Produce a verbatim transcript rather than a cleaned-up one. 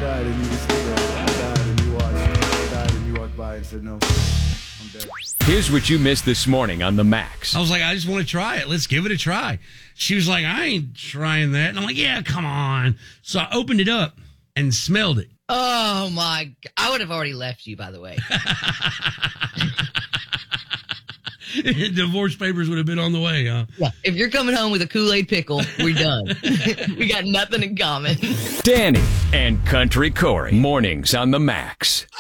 died and you were still there. I died and you watched. I died and you walked by and said, no, I'm dead. Here's what you missed this morning on The Max. I was like, I just want to try it. Let's give it a try. She was like, I ain't trying that. And I'm like, yeah, come on. So I opened it up and smelled it. Oh, my. I would have already left you, by the way. Divorce papers would have been on the way, huh? Yeah. If you're coming home with a Kool-Aid pickle, we're done. We got nothing in common. Danny and Country Corey. Mornings on The Max.